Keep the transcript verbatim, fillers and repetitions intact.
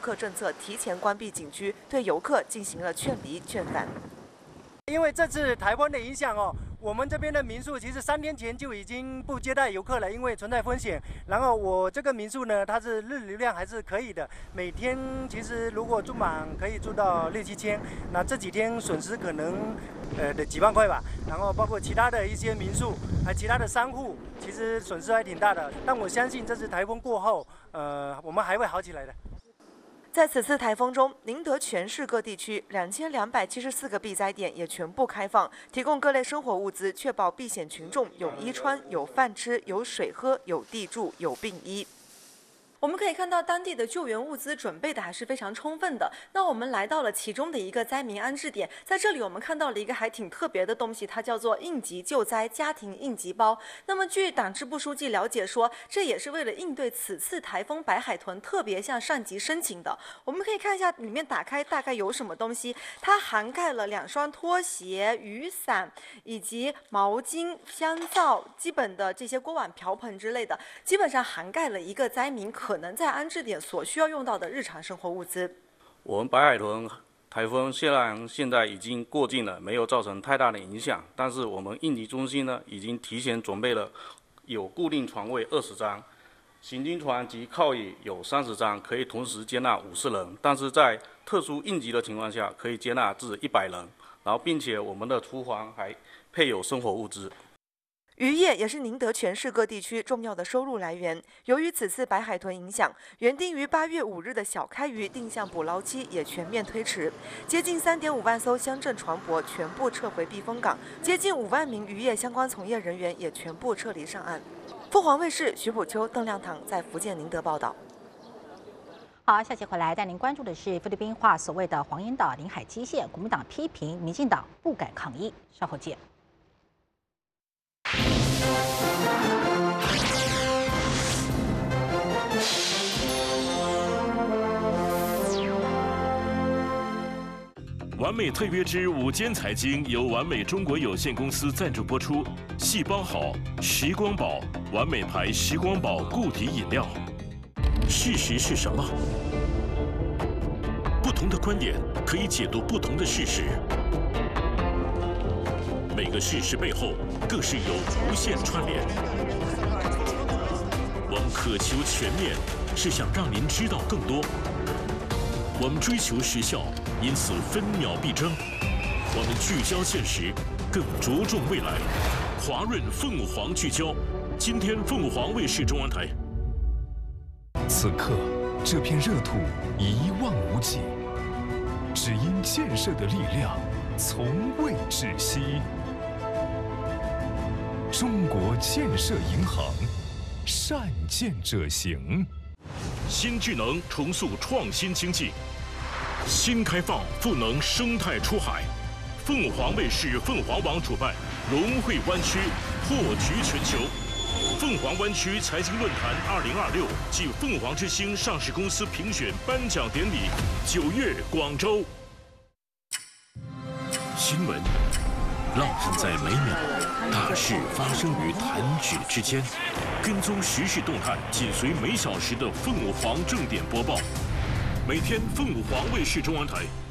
客政策提前关闭景区，对游客进行了劝离劝返。 因为这次台风的影响哦，我们这边的民宿其实三天前就已经不接待游客了，因为存在风险。然后我这个民宿呢，它是日流量还是可以的，每天其实如果住满可以住到六七千。那这几天损失可能呃的几万块吧。然后包括其他的一些民宿，还其他的商户，其实损失还挺大的。但我相信这次台风过后，呃，我们还会好起来的。 在此次台风中，宁德全市各地区两千两百七十四个避灾点也全部开放，提供各类生活物资，确保避险群众有衣穿、有饭吃、有水喝、有地住、有病医。我们可以看到当地的救援物资准备的还是非常充分的。那我们来到了其中的一个灾民安置点，在这里我们看到了一个还挺特别的东西，它叫做应急救灾家庭应急包。那么据党支部书记了解说，这也是为了应对此次台风白海豚特别向上级申请的。我们可以看一下里面打开大概有什么东西，它涵盖了两双拖鞋、雨伞以及毛巾、香皂、基本的这些锅碗瓢盆之类的，基本上涵盖了一个灾民可能在安置点所需要用到的日常生活物资。 我们白海豚台风虽然现在已经过境了，没有造成太大的影响，但是我们应急中心呢已经提前准备了有固定床位二十张，行军床及靠椅有三十张，可以同时接纳五十人，但是在特殊应急的情况下可以接纳至一百人。然后并且我们的厨房还配有生活物资。 渔业也是宁德全市各地区重要的收入来源。由于此次白海豚影响，原定于八月五日的小开渔定向捕捞期也全面推迟。接近三点五万艘乡镇船舶全部撤回避风港，接近五万名渔业相关从业人员也全部撤离上岸。凤凰卫视徐普秋、邓亮堂在福建宁德报道。 好，下期回来带您关注的是菲律宾话所谓的黄岩岛临海基线，国民党批评民进党不敢抗议。稍后见。 完美特约之午间财经由完美中国有限公司赞助播出。细胞好，时光宝，完美牌时光宝固体饮料。事实是什么？不同的观点可以解读不同的事实。每个事实背后更是有无限串联。我们渴求全面，是想让您知道更多。我们追求时效，因此分秒必争。我们聚焦现实，更着重未来。华润凤凰聚焦，今天凤凰卫视中央台。 此刻，这片热土一望无际，只因建设的力量从未止息。中国建设银行，善建者行。 新智能重塑创新经济，新开放赋能生态出海。凤凰卫视凤凰网主办龙汇湾区破局全球。凤凰湾区财经论坛二零二六暨凤凰之星上市公司评选颁奖典礼，九月广州。新闻烙印在每秒，大事发生于弹指之间。跟踪时事动态，紧随每小时的凤凰正点播报。每天凤凰卫视中央台